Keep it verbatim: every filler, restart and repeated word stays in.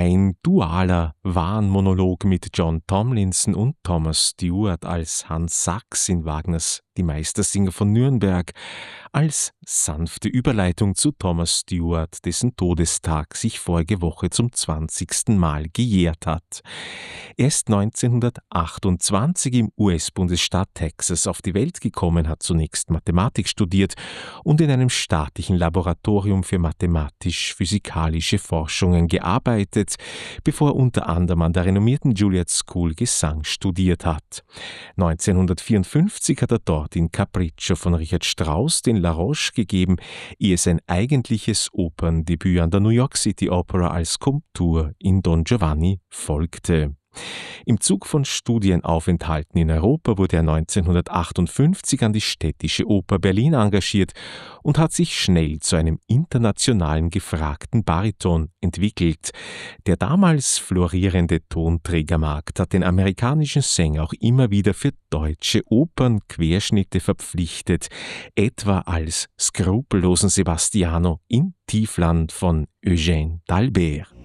Ein dualer Wahnmonolog mit John Tomlinson und Thomas Stewart als Hans Sachs in Wagners Die Meistersinger von Nürnberg, als sanfte Überleitung zu Thomas Stewart, dessen Todestag sich vorige Woche zum zwanzigsten Mal gejährt hat. Er ist neunzehnhundertachtundzwanzig im U S-Bundesstaat Texas auf die Welt gekommen, hat zunächst Mathematik studiert und in einem staatlichen Laboratorium für mathematisch-physikalische Forschungen gearbeitet, bevor er unter anderem an der renommierten Juilliard School Gesang studiert hat. neunzehnhundertvierundfünfzig hat er dort in Capriccio von Richard Strauss den La Roche gegeben, ehe sein eigentliches Operndebüt an der New York City Opera als Komtur in Don Giovanni folgte. Im Zug von Studienaufenthalten in Europa wurde er neunzehnhundertachtundfünfzig an die Städtische Oper Berlin engagiert und hat sich schnell zu einem internationalen gefragten Bariton entwickelt. Der damals florierende Tonträgermarkt hat den amerikanischen Sänger auch immer wieder für deutsche Opernquerschnitte verpflichtet, etwa als skrupellosen Sebastiano in Tiefland von Eugène d'Albert.